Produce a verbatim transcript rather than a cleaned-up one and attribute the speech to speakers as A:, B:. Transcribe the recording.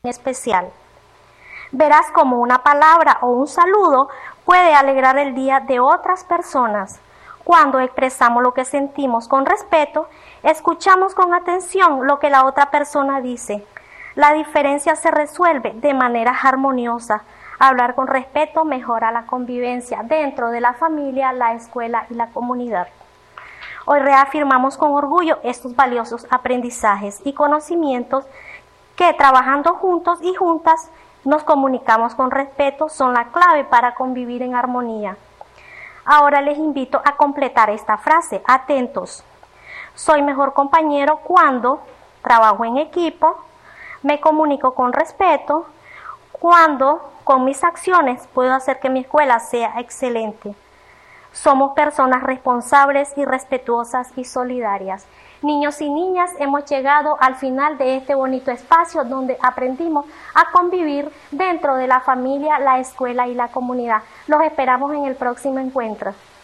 A: especial. Verás cómo una palabra o un saludo puede alegrar el día de otras personas. Cuando expresamos lo que sentimos con respeto, escuchamos con atención lo que la otra persona dice. La diferencia se resuelve de manera armoniosa. Hablar con respeto mejora la convivencia dentro de la familia, la escuela y la comunidad. Hoy reafirmamos con orgullo estos valiosos aprendizajes y conocimientos que, trabajando juntos y juntas, nos comunicamos con respeto, son la clave para convivir en armonía. Ahora les invito a completar esta frase. Atentos. Soy mejor compañero cuando trabajo en equipo, me comunico con respeto, cuando con mis acciones puedo hacer que mi escuela sea excelente. Somos personas responsables y respetuosas y solidarias. Niños y niñas, hemos llegado al final de este bonito espacio donde aprendimos a convivir dentro de la familia, la escuela y la comunidad. Los esperamos en el próximo encuentro.